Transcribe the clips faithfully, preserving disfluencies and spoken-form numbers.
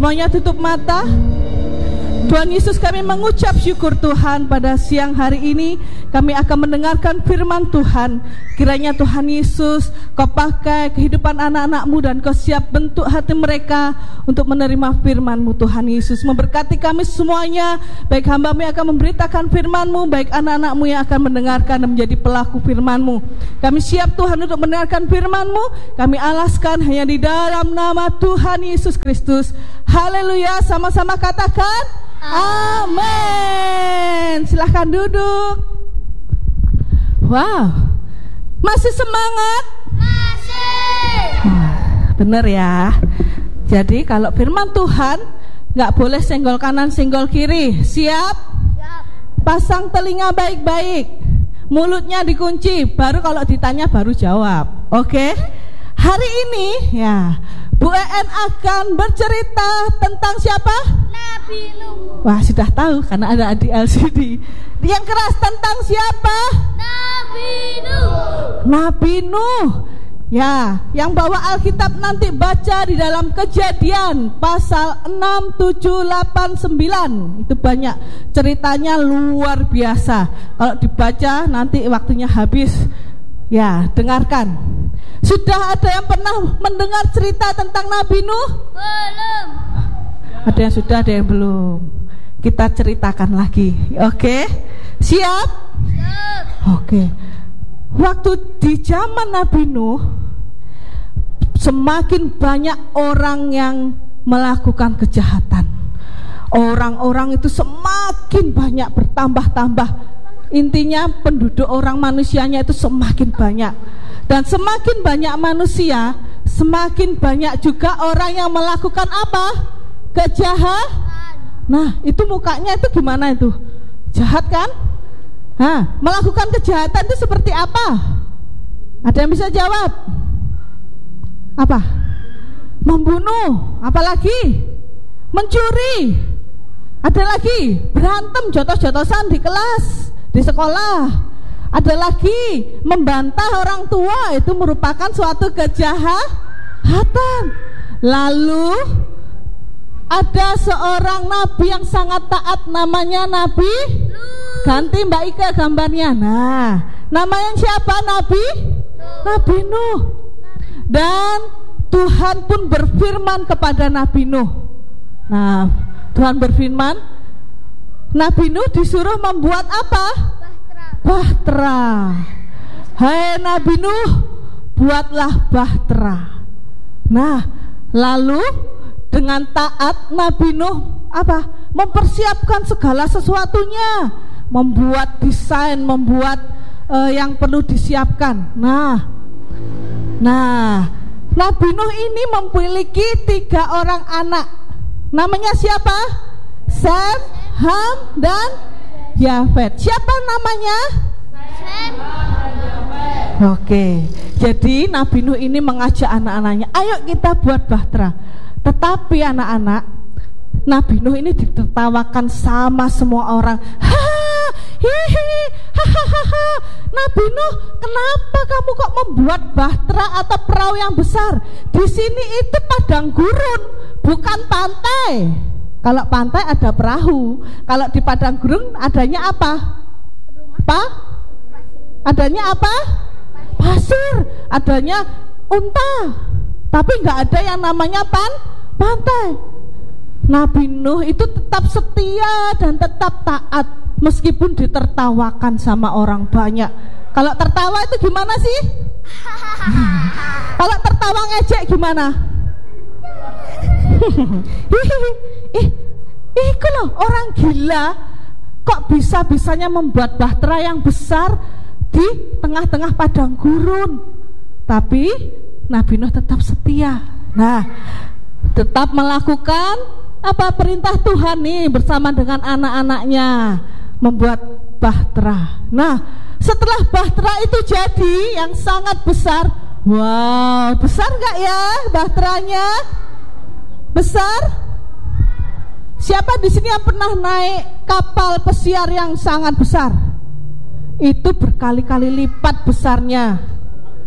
Semuanya tutup mata. Tuhan Yesus, kami mengucap syukur Tuhan pada siang hari ini. Kami akan mendengarkan firman Tuhan. Kiranya Tuhan Yesus, Kau pakai kehidupan anak-anak-Mu dan Kau siap bentuk hati mereka untuk menerima firman-Mu Tuhan Yesus. Memberkati kami semuanya, baik hamba-Mu yang akan memberitakan firman-Mu, baik anak-anak-Mu yang akan mendengarkan dan menjadi pelaku firman-Mu. Kami siap Tuhan untuk mendengarkan firman-Mu. Kami alaskan hanya di dalam nama Tuhan Yesus Kristus. Haleluya, sama-sama katakan amin. Silahkan duduk. Wow, masih semangat? Masih. Wah, bener ya. Jadi kalau firman Tuhan gak boleh senggol kanan senggol kiri. Siap? Siap. Pasang telinga baik-baik, mulutnya dikunci, baru kalau ditanya baru jawab. Oke? Hari ini ya Bu En akan bercerita tentang siapa? Nabi Nuh. Wah, sudah tahu karena ada di L C D. Yang keras tentang siapa? Nabi Nuh. Nabi Nuh. Ya, yang bawa Alkitab nanti baca di dalam Kejadian pasal enam, tujuh, delapan, sembilan. Itu banyak ceritanya, luar biasa. Kalau dibaca nanti waktunya habis. Ya, dengarkan. Sudah ada yang pernah mendengar cerita tentang Nabi Nuh? Belum. Ada yang sudah, ada yang belum. Kita ceritakan lagi. Oke? Siap? Siap. Oke. Waktu di zaman Nabi Nuh, semakin banyak orang yang melakukan kejahatan. Orang-orang itu semakin banyak, bertambah-tambah. Intinya penduduk orang manusianya itu semakin banyak. Dan semakin banyak manusia, semakin banyak juga orang yang melakukan apa? Kejahatan. Nah, itu mukanya itu gimana itu? Jahat kan? Hah, melakukan kejahatan itu seperti apa? Ada yang bisa jawab? Apa? Membunuh, apalagi? Mencuri. Ada lagi berantem, jotos-jotosan di kelas, di sekolah. Ada lagi membantah orang tua, itu merupakan suatu kejahatan. Lalu ada seorang nabi yang sangat taat, namanya Nabi Nuh. Ganti Mbak Ika gambarnya. Nah, namanya siapa? Nabi Nuh. Nabi Nuh. Dan Tuhan pun berfirman kepada Nabi Nuh. Nah, Tuhan berfirman, Nabi Nuh disuruh membuat apa? Bahtera. Hai Nabi Nuh, buatlah bahtera. Nah, lalu dengan taat Nabi Nuh apa? Mempersiapkan segala sesuatunya, membuat desain, membuat uh, yang perlu disiapkan. Nah, nah, Nabi Nuh ini memiliki tiga orang anak. Namanya siapa? Sem, Ham, dan Yafet. Siapa namanya? Sem. Oke, jadi Nabi Nuh ini mengajak anak-anaknya, ayo kita buat bahtera. Tetapi anak-anak, Nabi Nuh ini ditertawakan sama semua orang. Ha, hihi, hahaha. Nabi Nuh, kenapa kamu kok membuat bahtera atau perahu yang besar? Di sini itu padang gurun, bukan pantai. Kalau pantai ada perahu, kalau di padang gurun adanya apa? Apa? Adanya apa? Pasir, adanya unta. Tapi nggak ada yang namanya pan pantai. Nabi Nuh itu tetap setia dan tetap taat meskipun ditertawakan sama orang banyak. Kalau tertawa itu gimana sih? Kalau tertawa ngejek gimana? Ih, ih, itu loh orang gila. Kok bisa-bisanya membuat bahtera yang besar di tengah-tengah padang gurun. Tapi Nabi Nuh tetap setia. Nah, tetap melakukan apa perintah Tuhan nih bersama dengan anak-anaknya, membuat bahtera. Nah, setelah bahtera itu jadi yang sangat besar. Wow, besar gak ya bahteranya? Besar? Siapa di sini yang pernah naik kapal pesiar yang sangat besar? Itu berkali-kali lipat besarnya.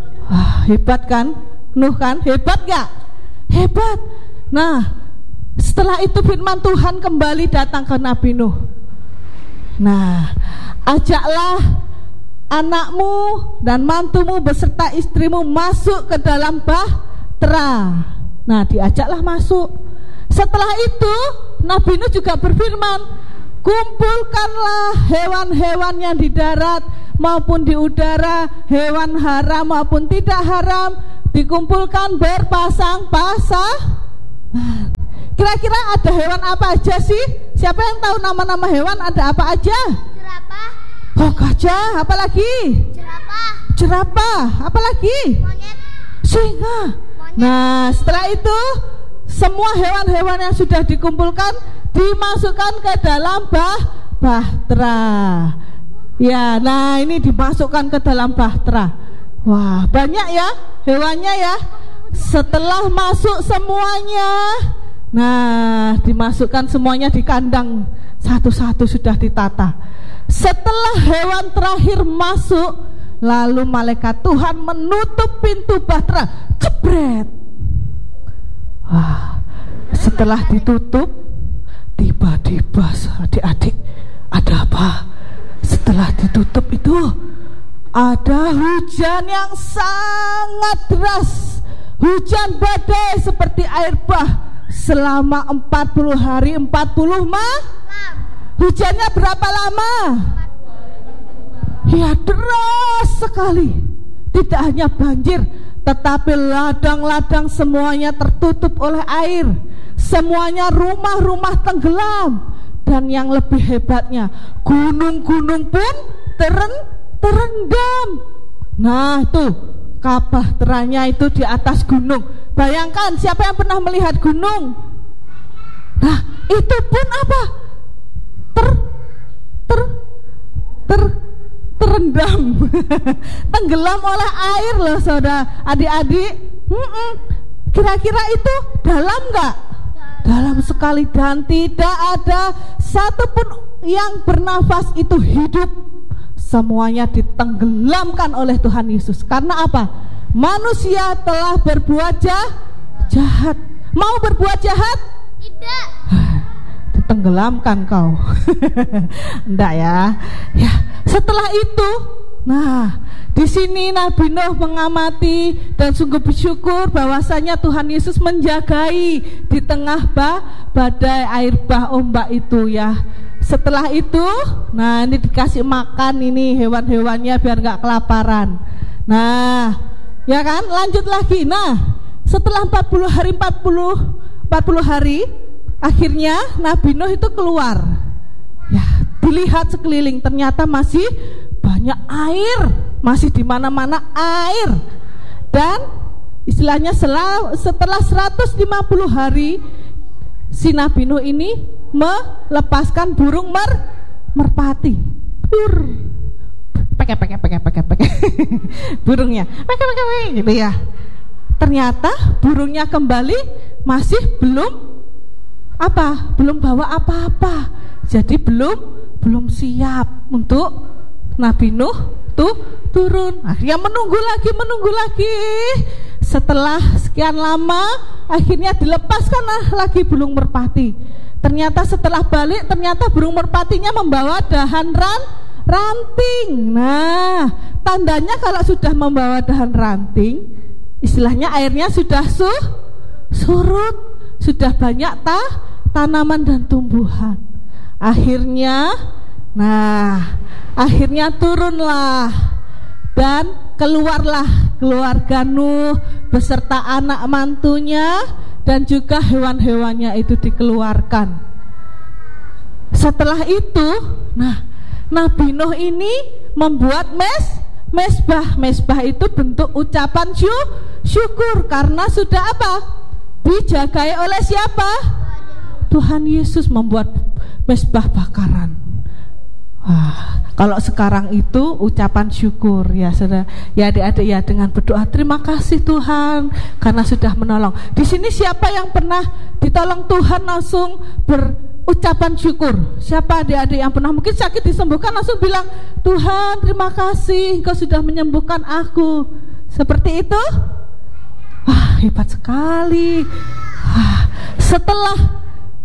Wah, hebat kan? Nuh kan? Hebat gak? Hebat. Nah, Setelah itu firman Tuhan kembali datang ke Nabi Nuh. Nah, ajaklah anakmu dan mantumu beserta istrimu masuk ke dalam bahtera. Nah, diajaklah masuk. Setelah itu Nabi Nuh juga berfirman, kumpulkanlah hewan-hewan yang di darat maupun di udara, hewan haram maupun tidak haram, dikumpulkan berpasang-pasang. Nah, kira-kira ada hewan apa aja sih? Siapa yang tahu nama-nama hewan ada apa aja? Jerapah. Oh, gajah, apa lagi? Jerapah. Jerapah, apa lagi? Monyet. Singa. Nah, setelah itu semua hewan-hewan yang sudah dikumpulkan dimasukkan ke dalam bah bahtera. Ya, nah ini dimasukkan ke dalam bahtera. Wah, banyak ya hewannya ya. Setelah masuk semuanya, nah dimasukkan semuanya di kandang, satu-satu sudah ditata. Setelah hewan terakhir masuk, lalu malaikat Tuhan menutup pintu bahtera, jebret. Wah, setelah ditutup, tiba-tiba adik-adik, ada apa? Setelah ditutup itu ada hujan yang sangat deras, hujan badai seperti air bah selama empat puluh hari empat puluh malam. Hujannya berapa lama? Ya, deras sekali. Tidak hanya banjir, tetapi ladang-ladang semuanya tertutup oleh air. Semuanya rumah-rumah tenggelam. Dan yang lebih hebatnya, gunung-gunung pun teren, terendam. Nah tuh, kabahteranya itu di atas gunung. Bayangkan, siapa yang pernah melihat gunung? Nah itu pun apa? Ter, ter, ter, terendam. Tenggelam oleh air loh saudara, adik-adik. Mm-mm. Kira-kira itu dalam gak? Dalam sekali, dan tidak ada satupun yang bernafas itu hidup. Semuanya ditenggelamkan oleh Tuhan Yesus. Karena apa? Manusia telah berbuat jahat. Mau berbuat jahat? Tidak. Ditenggelamkan kau. Enggak ya. Ya, setelah itu, nah, di sini Nabi Nuh mengamati dan sungguh bersyukur bahwasanya Tuhan Yesus menjagai di tengah bah, badai air bah ombak itu ya. Setelah itu, nah ini dikasih makan ini hewan-hewannya biar nggak kelaparan. Nah, ya kan, lanjut lagi. Nah, setelah empat puluh hari empat puluh hari, akhirnya Nabi Nuh itu keluar. Ya, dilihat sekeliling, ternyata masih banyak air, masih di mana-mana air. Dan istilahnya setelah, setelah seratus lima puluh hari si Nabi Nuh ini melepaskan burung mer merpati. Pur. Pakai pakai pakai pakai pakai. Burungnya. Pakai pakai pakai gitu ya. Ternyata burungnya kembali masih belum apa? Belum bawa apa-apa. Jadi belum belum siap untuk Nabi Nuh tuh turun. Akhirnya menunggu lagi, menunggu lagi. Setelah sekian lama, akhirnya dilepaskanlah lagi burung merpati. Ternyata setelah balik, ternyata burung merpatinya membawa dahan ran, ranting. Nah, tandanya kalau sudah membawa dahan ranting, istilahnya airnya sudah su, surut, sudah banyak ta, tanaman dan tumbuhan. Akhirnya, nah, akhirnya turunlah dan keluarlah keluarga Nuh beserta anak mantunya dan juga hewan-hewannya itu dikeluarkan. Setelah itu, nah, Nabi Nuh ini membuat mes mesbah. Mesbah itu bentuk ucapan syu, syukur karena sudah apa? Dijagai oleh siapa? Tuhan Yesus membuat mesbah bakaran. Wah, kalau sekarang itu ucapan syukur ya saudara, ya adik-adik ya, dengan berdoa terima kasih Tuhan karena sudah menolong. Di sini siapa yang pernah ditolong Tuhan langsung berucapan syukur? Siapa adik-adik yang pernah mungkin sakit disembuhkan langsung bilang Tuhan terima kasih Engkau sudah menyembuhkan aku? Seperti itu? Wah, hebat sekali. Wah, setelah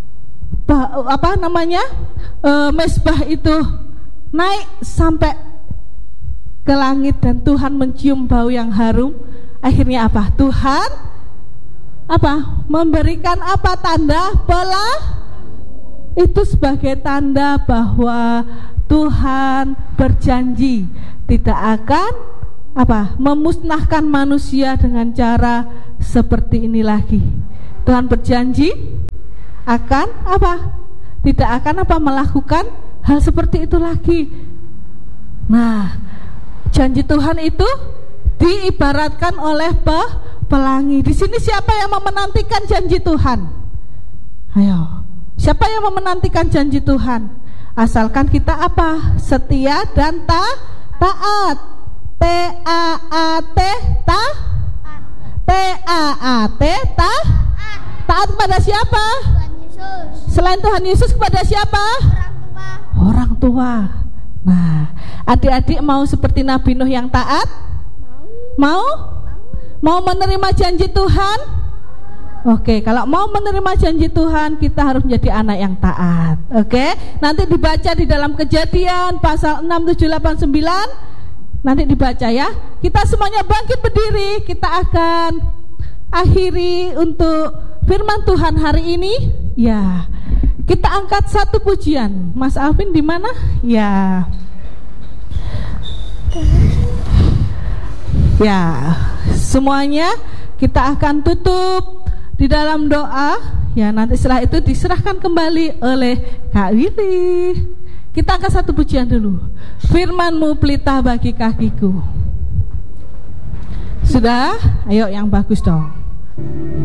bah, apa namanya e, mesbah itu naik sampai ke langit dan Tuhan mencium bau yang harum. Akhirnya apa? Tuhan apa? Memberikan apa? Tanda pelah. Itu sebagai tanda bahwa Tuhan berjanji tidak akan apa? Memusnahkan manusia dengan cara seperti ini lagi. Tuhan berjanji akan apa? Tidak akan apa? Melakukan hal seperti itu lagi. Nah, janji Tuhan itu diibaratkan oleh pe pelangi. Di sini siapa yang mau menantikan janji Tuhan? Ayo. Siapa yang mau menantikan janji Tuhan? Asalkan kita apa? Setia dan ta taat. T A A T ta T A A T ta taat kepada siapa? Tuhan Yesus. Selain Tuhan Yesus kepada siapa? Orang tua. Orang tua. Nah, adik-adik mau seperti Nabi Nuh yang taat? Mau? Mau menerima janji Tuhan? Oke, kalau mau menerima janji Tuhan, kita harus menjadi anak yang taat. Oke, nanti dibaca di dalam Kejadian pasal enam, tujuh, delapan, sembilan. Nanti dibaca ya. Kita semuanya bangkit berdiri. Kita akan akhiri untuk firman Tuhan hari ini. Ya, kita angkat satu pujian. Mas Alvin di mana? Ya. Ya, semuanya kita akan tutup di dalam doa. Ya, nanti setelah itu diserahkan kembali oleh Kak Willy. Kita angkat satu pujian dulu. Firman-Mu pelita bagi kakiku. Sudah? Ayo yang bagus dong.